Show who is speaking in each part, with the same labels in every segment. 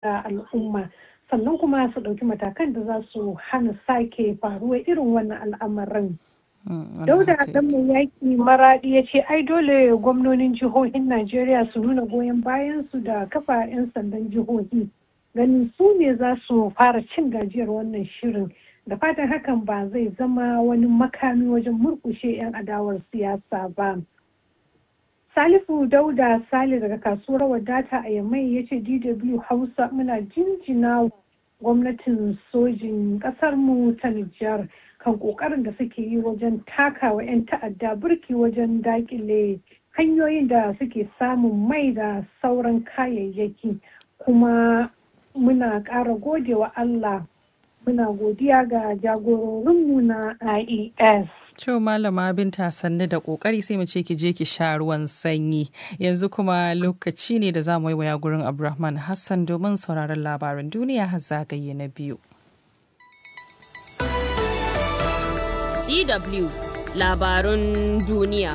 Speaker 1: al'umma, sannan kuma su ɗauki matakan da za su hana sake faruwa irin wannan al'amarin. Dauda Adamu Yaƙi Maraɗi ya ce ai dole gwamnonin jihohin Najeriya su nuna goyon bayan su da kafa 'yan sandan jihohi, ganin su ne za su fara cin gajiyar wannan shirin. Da fatan hakan ba zai zama wani makami wajen murkushe 'yan adawar siyasa ba. Salifu Dauda Sale daga kasuwar wadata a Yamai ya ce DW Hausa muna jinjina gwamnatin sojin ƙasarmu ta Nijar kan ƙoƙarin da suke yi wajen takawa 'yan ta'adda burki wajen dakile hanyoyin da suke samun mai da sauran kayayyaki, kuma muna ƙara godewa Allah, muna godiya ga jagororinmu na IES.
Speaker 2: To Malama Binta sannu da kokari, sai mu ce ki je ki sha ruwan sanyi. Yanzu kuma lokaci ne da za mu yi waya gurin Abdulrahman Hassan domin sauraron labaran duniya har zagaye na biyu.
Speaker 3: DW labarun duniya.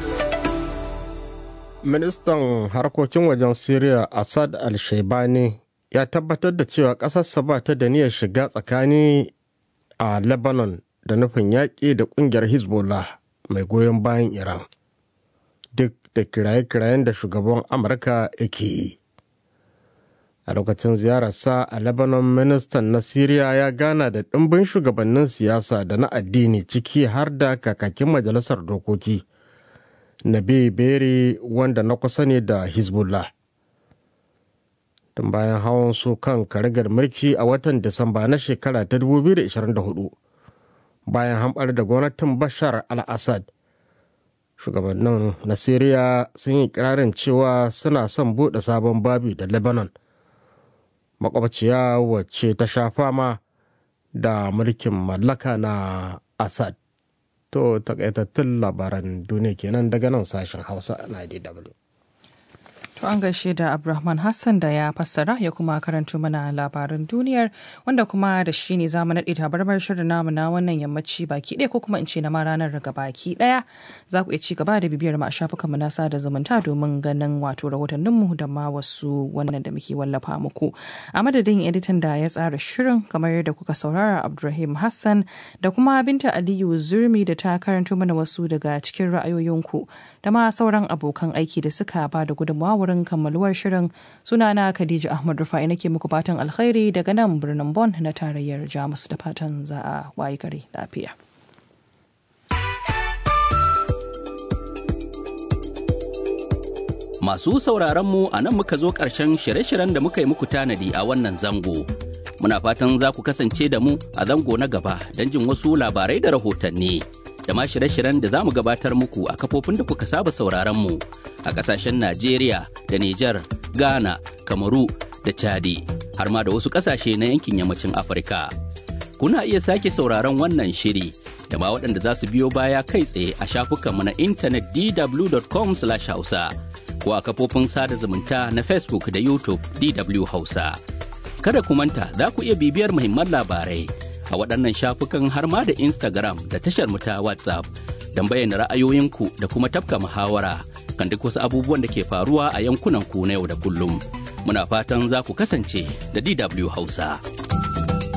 Speaker 4: Ministan harkokin wajen Syria Assad al-Shaibani ya tabbatar da cewa ƙasarsa ba ta da niyyar shiga tsakani a Lebanon da nufin yaƙi da ƙungiyar Hezbollah mai goyon bayan Iran, duk da kiraye-kirayen da shugaban Amurka yake yi. A lokacin ziyararsa a Lebanon, ministan na Syria ya gana da ɗimbin shugabannin siyasa da na addini, ciki har da kakakin majalisar dokoki Nabi Berri, wanda na kusa ne da Hezbollah. Tun bayan hawan su kan karagar mulki a watan Disamba na shekara ta 2024, bayan hamɓar da gwamnatin Bashar al-Assad, shugabannin na Syria sun yi kirarin cewa suna son buɗe sabon babi da Lebanon, makwabciya wacce ta sha fama da mulkin mallaka na Assad. To takaitattun labaran duniya kenan daga nan sashen Hausa na DW.
Speaker 2: To an gaishe da Abdulrahman Hassan da ya fassara ya kuma karanto mana labaran duniyar, wanda kuma da shi ne zamu naɗe tabarmar shirin namu na wannan yammaci baki ɗaya, ko kuma in ce na ma ranar daga baki ɗaya. Za ku iya ci gaba da bibiyar mu a shafukanmu na sada zumunta domin ganin wato rahotanninmu da ma wasu wannan da muke wallafa muku. A madadin editan da ya tsara shirin kamar yadda kuka saurara Abdulrahim Hassan da kuma Binta Aliyu Zurmi da ta karanto mana wasu daga cikin ra'ayoyinku, da ma sauran abokan aiki da suka ba da gudunmawa wurin kammaluwar shirin. Sunana Khadija Ahmad Rufai nake muku fatan alkhairi daga nan birnin Bonn na tarayyar Jamus, da fatan za a wayi gari lafiya.
Speaker 5: Masu sauraron mu a nan muka zo ƙarshen shirye-shiryen da muka yi muku tanadi a wannan zango. Muna fatan za ku kasance da mu a zango na gaba don jin wasu labarai da rahotanni, da ma shirye-shiryen da za mu gabatar muku a kafofin da kuka saba sauraron mu a ƙasashen Najeriya da Nijar, Ghana, Kamaru da Chadi, har ma da wasu ƙasashe na yankin yammacin Afirka. Kuna iya sake sauraron wannan shiri da ma waɗanda za su biyo baya kai tsaye a shafukanmu na intanet dw.com/hausa ko a kafofin sada zumunta na Facebook da YouTube DW Hausa. Kada ku manta za ku iya bibiyar muhimman labarai a waɗannan shafukan har ma da Instagram da tashar mu ta WhatsApp don bayyana ra'ayoyinku da kuma tafka muhawara kan duk wasu abubuwan da ke faruwa a yankunan ku na yau da kullum. Muna fatan za ku kasance da DW Hausa.